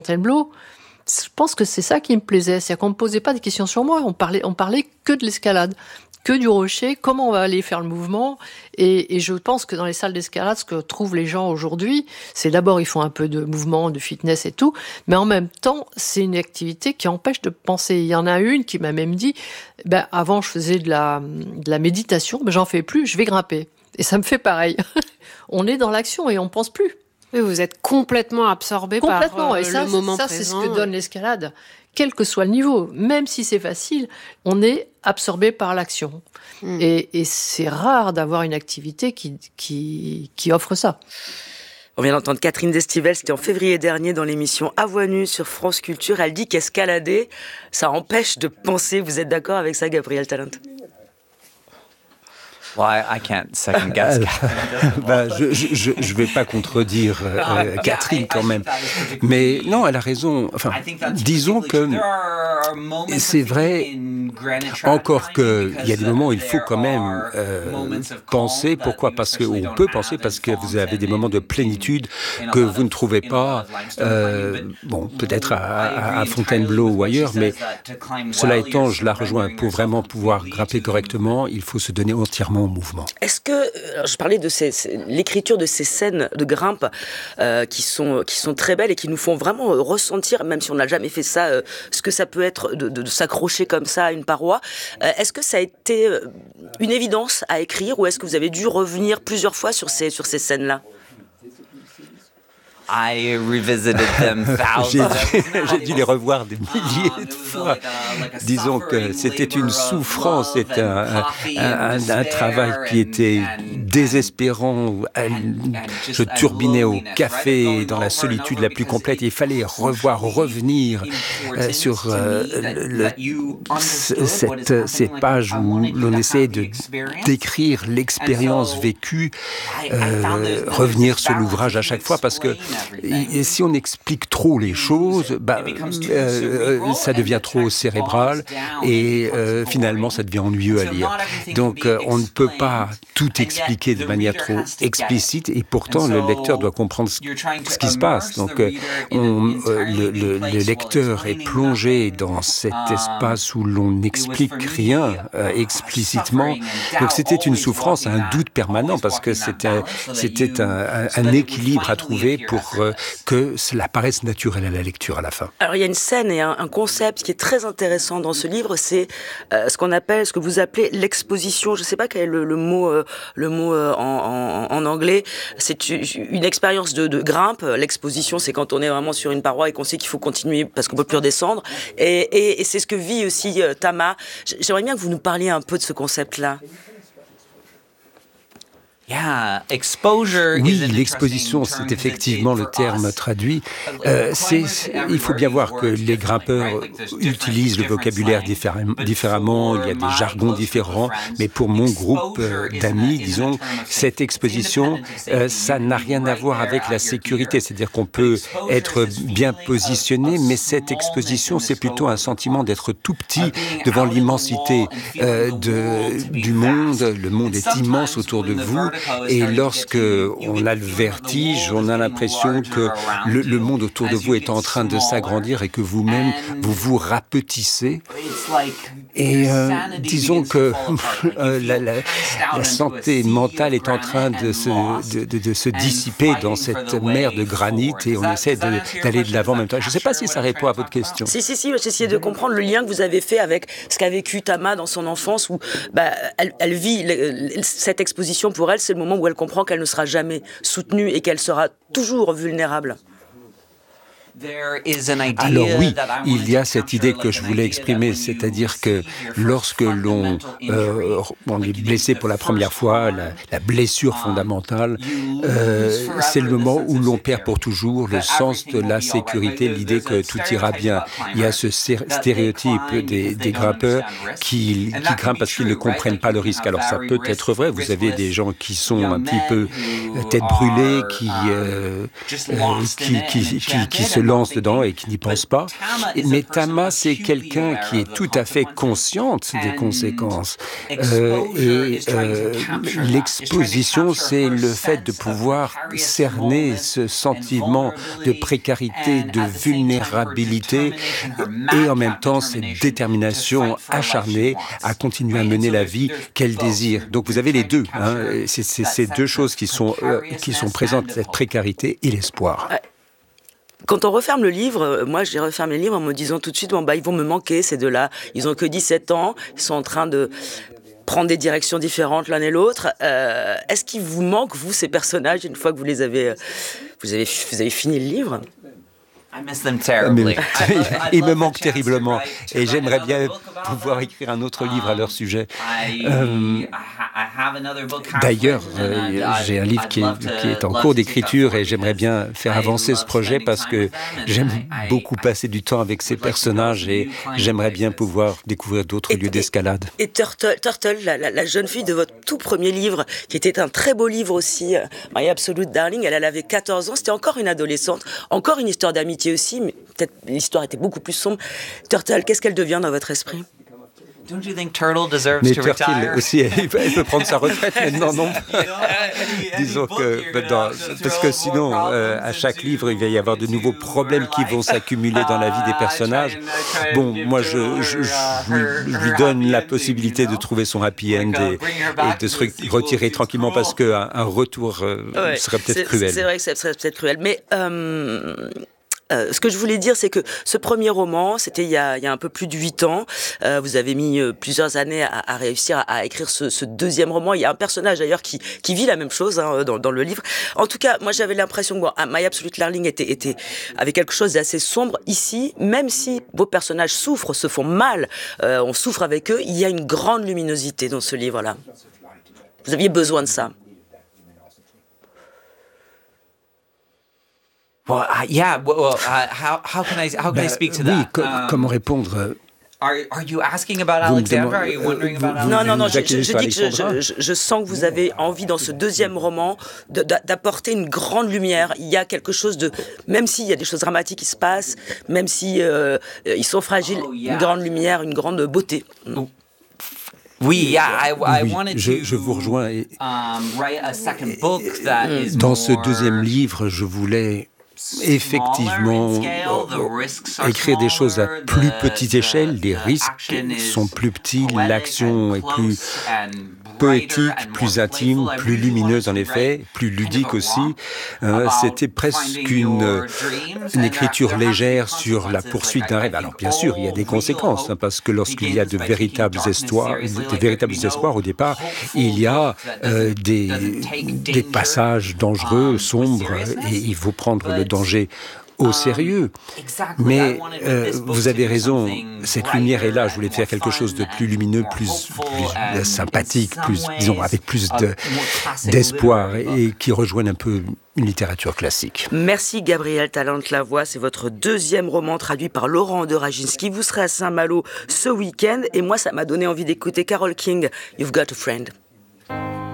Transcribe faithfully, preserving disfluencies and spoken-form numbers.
Fontainebleau, je pense que c'est ça qui me plaisait, c'est qu'on me posait pas des questions sur moi, on parlait, on parlait que de l'escalade, que du rocher, comment on va aller faire le mouvement, et, et je pense que dans les salles d'escalade, ce que trouvent les gens aujourd'hui, c'est d'abord ils font un peu de mouvement, de fitness et tout, mais en même temps, c'est une activité qui empêche de penser. Il y en a une qui m'a même dit, ben avant je faisais de la, de la méditation, ben j'en fais plus, je vais grimper, et ça me fait pareil. On est dans l'action et on pense plus. Oui, vous êtes complètement absorbé complètement, par euh, et ça, le moment ça, présent. Ça, c'est ce que donne l'escalade. Quel que soit le niveau, même si c'est facile, on est absorbé par l'action. Mm. Et, et c'est rare d'avoir une activité qui, qui, qui offre ça. On vient d'entendre Catherine Destivelle, c'était en février dernier dans l'émission À Voix Nue sur France Culture. Elle dit qu'escalader, ça empêche de penser. Vous êtes d'accord avec ça, Gabriel Talent? Well, I, I can't second guess. ben, je je je vais pas contredire euh, Catherine quand même, mais non, elle a raison. Enfin, disons que c'est vrai. Encore que il y a des moments où il faut quand même euh, penser. Pourquoi? Parce que on peut penser parce que vous avez des moments de plénitude que vous ne trouvez pas. Euh, bon, peut-être à, à, à Fontainebleau ou ailleurs, mais cela étant, je la rejoins. Pour vraiment pouvoir grimper correctement, il faut se donner entièrement au mouvement. Est-ce que, alors je parlais de ces, ces, l'écriture de ces scènes de grimpe euh, qui sont qui sont très belles et qui nous font vraiment ressentir, même si on n'a jamais fait ça, euh, ce que ça peut être de, de, de s'accrocher comme ça à une paroi. Euh, est-ce que ça a été une évidence à écrire ou est-ce que vous avez dû revenir plusieurs fois sur ces sur ces scènes-là? I revisited them j'ai, j'ai dû les revoir des milliers de fois. Disons que c'était une souffrance, c'était un, un, un, un travail qui était désespérant. Je turbinais au café dans la solitude la plus complète. Il fallait revoir, revenir euh, sur euh, le, cette, ces pages où l'on essayait de décrire l'expérience vécue, euh, revenir sur l'ouvrage à chaque fois parce que et si on explique trop les choses, bah, euh, ça devient trop cérébral et euh, finalement ça devient ennuyeux à lire. Donc euh, on ne peut pas tout expliquer de manière trop explicite et pourtant le lecteur doit comprendre ce, ce qui se passe. Donc euh, on, euh, le, le, le lecteur est plongé dans cet espace où l'on n'explique rien euh, explicitement. Donc c'était une souffrance, un doute permanent parce que c'était, c'était un, un, un équilibre à trouver pour euh, que cela paraisse naturel à la lecture à la fin. Alors il y a une scène et un, un concept qui est très intéressant dans ce livre, c'est euh, ce qu'on appelle, ce que vous appelez l'exposition. Je ne sais pas quel est le, le mot, euh, le mot euh, en, en, en anglais. C'est une expérience de, de grimpe. L'exposition, c'est quand on est vraiment sur une paroi et qu'on sait qu'il faut continuer parce qu'on peut plus redescendre. Et, et, et c'est ce que vit aussi euh, Tama. J'aimerais bien que vous nous parliez un peu de ce concept-là. Yeah, exposure oui, l'exposition, c'est effectivement le terme traduit. Euh, c'est, il faut bien voir que les grimpeurs utilisent le vocabulaire différemment, il y a des jargons différents, mais pour mon groupe euh, d'amis, disons, cette exposition, euh, ça n'a rien à voir avec la sécurité, c'est-à-dire qu'on peut être bien positionné, mais cette exposition, c'est plutôt un sentiment d'être tout petit devant l'immensité euh, de, du monde. Le monde est immense autour de vous. Et lorsque on a le vertige, on a l'impression que le, le monde autour de vous est en train de s'agrandir et que vous-même, vous vous rapetissez. Et euh, disons que euh, la, la, la santé mentale est en train de se, de, de, de se dissiper dans cette mer de granit et on essaie de, d'aller de l'avant en même temps. Je ne sais pas si ça répond à votre question. Si, si, si, j'ai essayé de comprendre le lien que vous avez fait avec ce qu'a vécu Tama dans son enfance où bah, elle, elle vit cette exposition pour elle, c'est le moment où elle comprend qu'elle ne sera jamais soutenue et qu'elle sera toujours vulnérable. Alors oui, il y a cette idée que je voulais exprimer, c'est-à-dire que lorsque l'on euh, on est blessé pour la première fois, la, la blessure fondamentale, euh, c'est le moment où l'on perd pour toujours le sens de la sécurité, l'idée que tout ira bien. Il y a ce stéréotype des, des grimpeurs qui, qui grimpent parce qu'ils ne comprennent pas le risque. Alors ça peut être vrai, vous avez des gens qui sont un petit peu tête brûlée, qui, euh, euh, qui, qui, qui, qui se lance dedans et qui n'y pense pas. Mais Tama, c'est quelqu'un qui est tout à fait consciente des conséquences. Euh, et euh, l'exposition, c'est le fait de pouvoir cerner ce sentiment de précarité, de vulnérabilité, et en même temps cette détermination acharnée à continuer à mener la vie qu'elle désire. Donc vous avez les deux. Hein. C'est, c'est ces deux choses qui sont, euh, qui sont présentes, cette précarité et l'espoir. Quand on referme le livre, moi j'ai refermé le livre en me disant tout de suite, bon bah ils vont me manquer ces deux-là. Ils ont que dix-sept ans, ils sont en train de prendre des directions différentes l'un et l'autre. Euh, est-ce qu'il vous manque, vous, ces personnages, une fois que vous les avez, vous avez, vous avez fini le livre? I miss them terribly. Ils me manquent terriblement et j'aimerais bien pouvoir écrire un autre livre à leur sujet. Euh, D'ailleurs, euh, j'ai un livre qui est, qui est en cours d'écriture et j'aimerais bien faire avancer ce projet parce que j'aime beaucoup passer du temps avec ces personnages et j'aimerais bien pouvoir découvrir d'autres lieux d'escalade. Et, et Turtle, Turtle la, la, la jeune fille de votre tout premier livre, qui était un très beau livre aussi, My Absolute Darling, elle, elle avait quatorze ans, c'était encore une adolescente, encore une histoire d'amitié aussi, mais peut-être l'histoire était beaucoup plus sombre. Turtle, qu'est-ce qu'elle devient dans votre esprit? Don't you think Turtle deserves Mais to Turtle retire? aussi, elle peut, elle peut prendre sa retraite maintenant, non? Disons que, dans, parce que sinon, euh, à chaque livre, il va y avoir de nouveaux problèmes qui vont s'accumuler dans la vie des personnages. Bon, moi, je, je, je, je lui donne la possibilité de trouver son happy end et, et de se retirer tranquillement parce qu'un un retour euh, ouais, serait peut-être c'est, cruel. C'est vrai que ça serait peut-être cruel, mais... Euh... Euh, ce que je voulais dire, c'est que ce premier roman, c'était il y a, il y a un peu plus de huit ans. Euh, vous avez mis euh, plusieurs années à, à réussir à, à écrire ce, ce deuxième roman. Il y a un personnage d'ailleurs qui, qui vit la même chose hein, dans, dans le livre. En tout cas, moi j'avais l'impression que bon, My Absolute Darling était, était avait quelque chose d'assez sombre. Ici, même si vos personnages souffrent, se font mal, euh, on souffre avec eux, il y a une grande luminosité dans ce livre-là. Vous aviez besoin de ça. Well, uh, yeah. Well, uh, how how can I how can Ben, I speak to oui, that? co- Um, comment répondre? Are are you asking about Alexandra? Are you wondering about Alexandra? Non, non, non, vous je, accueillez je, je sur dis que je, Alexandra je, je sens que vous avez envie dans ce deuxième roman de, d'apporter une grande lumière. Il y a quelque chose de, même s'il y a des choses dramatiques qui se passent, même si euh, ils sont fragiles, Oh, yeah. une grande lumière, une grande beauté. Oui, yeah, I, I Oui, wanted je, to je vous rejoins. Et um, write a second book that is dans ce more deuxième livre, je voulais effectivement euh, écrire des choses à plus petite échelle. Les risques sont plus petits, l'action est plus poétique, plus intime, plus lumineuse en effet, plus ludique aussi. Euh, c'était presque une, une écriture légère sur la poursuite d'un rêve. Alors bien sûr, il y a des conséquences, hein, parce que lorsqu'il y a de véritables espoirs, de véritables espoirs au départ, il y a euh, des, des passages dangereux, sombres, et il faut prendre le danger au sérieux. Mais euh, vous avez raison, cette lumière est là. Je voulais faire quelque chose de plus lumineux, plus, plus sympathique, plus, disons, avec plus de, d'espoir et qui rejoigne un peu une littérature classique. Merci Gabriel Talente-Lavoie, c'est votre deuxième roman traduit par Laurent de Raginski. Vous serez à Saint-Malo ce week-end et moi ça m'a donné envie d'écouter Carole King, You've Got a Friend.